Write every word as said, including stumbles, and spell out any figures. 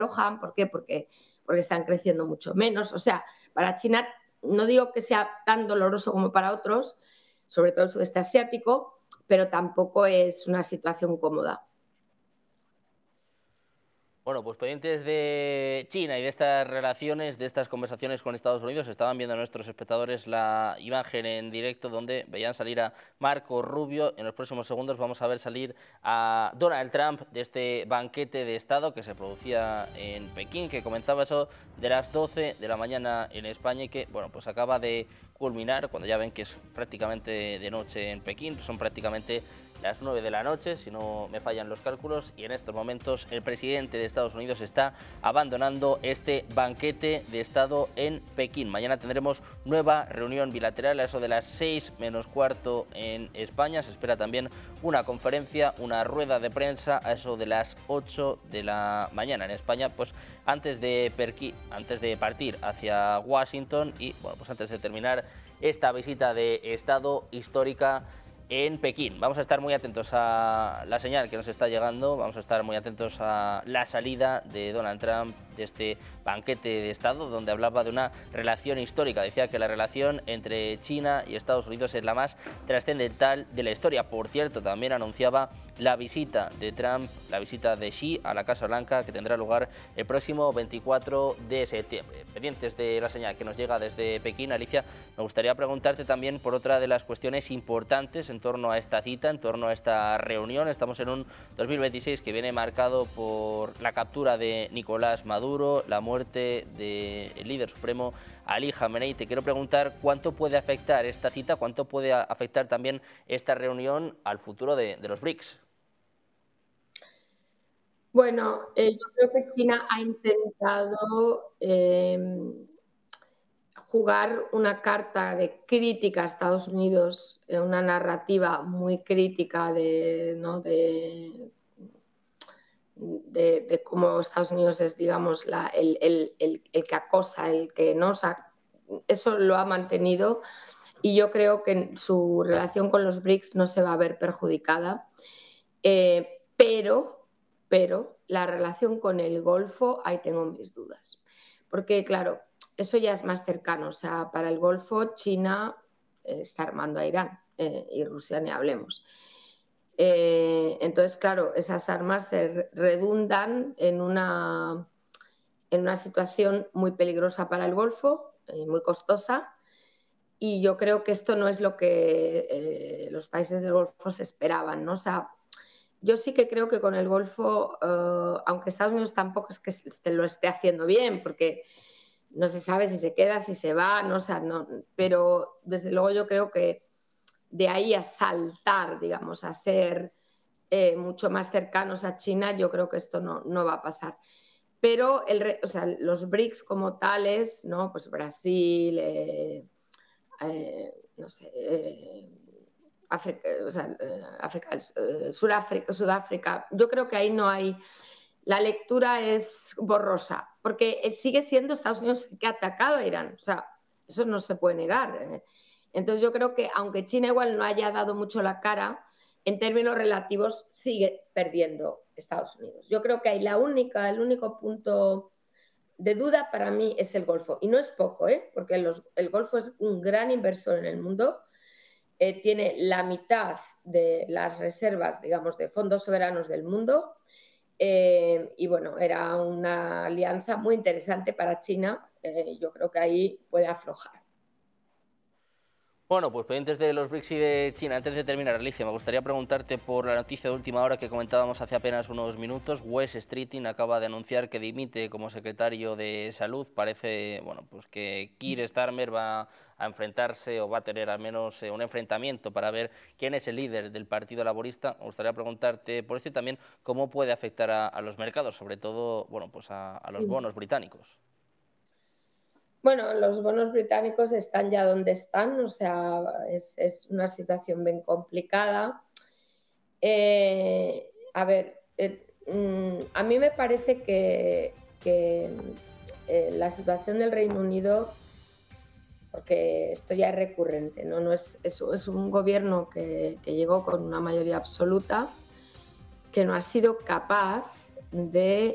aflojan. ¿Por qué? Porque, porque están creciendo mucho menos. O sea, para China, no digo que sea tan doloroso como para otros, sobre todo el sudeste asiático, pero tampoco es una situación cómoda. Bueno, pues pendientes de China y de estas relaciones, de estas conversaciones con Estados Unidos, estaban viendo nuestros espectadores la imagen en directo donde veían salir a Marco Rubio. En los próximos segundos vamos a ver salir a Donald Trump de este banquete de Estado que se producía en Pekín, que comenzaba eso de las doce de la mañana en España y que, bueno, pues acaba de culminar cuando ya ven que es prácticamente de noche en Pekín, son prácticamente las nueve de la noche, si no me fallan los cálculos, y en estos momentos el presidente de Estados Unidos está abandonando este banquete de Estado en Pekín. Mañana tendremos nueva reunión bilateral a eso de las seis menos cuarto en España. Se espera también una conferencia, una rueda de prensa a eso de las ocho de la mañana en España, pues antes de, Perqui, antes de partir hacia Washington y bueno, pues antes de terminar esta visita de Estado histórica en Pekín. Vamos a estar muy atentos a la señal que nos está llegando, vamos a estar muy atentos a la salida de Donald Trump de este banquete de Estado, donde hablaba de una relación histórica. Decía que la relación entre China y Estados Unidos es la más trascendental de la historia. Por cierto, también anunciaba la visita de Trump, la visita de Xi a la Casa Blanca, que tendrá lugar el próximo veinticuatro de septiembre. Pendientes de la señal que nos llega desde Pekín, Alicia, me gustaría preguntarte también por otra de las cuestiones importantes en torno a esta cita, en torno a esta reunión. Estamos en un dos mil veintiséis que viene marcado por la captura de Nicolás Maduro, la muerte del líder supremo Ali Khamenei. Te quiero preguntar cuánto puede afectar esta cita, cuánto puede afectar también esta reunión al futuro de, de los BRICS. Bueno, eh, yo creo que China ha intentado eh, jugar una carta de crítica a Estados Unidos, eh, una narrativa muy crítica de, ¿no? de, de, de cómo Estados Unidos es, digamos, la, el, el, el, el que acosa, el que no... O sea, eso lo ha mantenido y yo creo que su relación con los BRICS no se va a ver perjudicada, eh, pero... pero la relación con el Golfo, ahí tengo mis dudas. Porque, claro, eso ya es más cercano. O sea, para el Golfo, China eh, está armando a Irán eh, y Rusia ni hablemos. Eh, entonces, claro, esas armas se redundan en una, en una situación muy peligrosa para el Golfo, eh, muy costosa, y yo creo que esto no es lo que eh, los países del Golfo se esperaban, ¿no? O sea, yo sí que creo que con el Golfo, uh, aunque Estados Unidos tampoco es que se lo esté haciendo bien, porque no se sabe si se queda, si se va, no, o sea, no, pero desde luego yo creo que de ahí a saltar, digamos, a ser eh, mucho más cercanos a China, yo creo que esto no, no va a pasar. Pero el, o sea, los BRICS como tales, ¿no? Pues Brasil, eh, eh, no sé... Eh, África, o sea, África, Sudáfrica, Sudáfrica, yo creo que ahí no hay, la lectura es borrosa, porque sigue siendo Estados Unidos que ha atacado a Irán, o sea, eso no se puede negar. Entonces yo creo que aunque China igual no haya dado mucho la cara, en términos relativos sigue perdiendo Estados Unidos. Yo creo que ahí la única, el único punto de duda para mí es el Golfo, y no es poco, ¿eh? Porque los, el Golfo es un gran inversor en el mundo. Eh, tiene la mitad de las reservas, digamos, de fondos soberanos del mundo. Eh, y bueno, era una alianza muy interesante para China. Eh, yo creo que ahí puede aflojar. Bueno, pues pendientes de los BRICS y de China. Antes de terminar, Alicia, me gustaría preguntarte por la noticia de última hora que comentábamos hace apenas unos minutos. Wes Streeting acaba de anunciar que dimite como secretario de Salud. Parece, bueno, pues que Keir Starmer va a enfrentarse o va a tener al menos un enfrentamiento para ver quién es el líder del Partido Laborista. Me gustaría preguntarte por esto y también cómo puede afectar a, a los mercados, sobre todo, bueno, pues a, a los bonos británicos. Bueno, los bonos británicos están ya donde están, o sea, es, es una situación bien complicada. Eh, a ver, eh, mm, a mí me parece que, que eh, la situación del Reino Unido, porque esto ya es recurrente, no, no es, es, es un gobierno que, que llegó con una mayoría absoluta, que no ha sido capaz de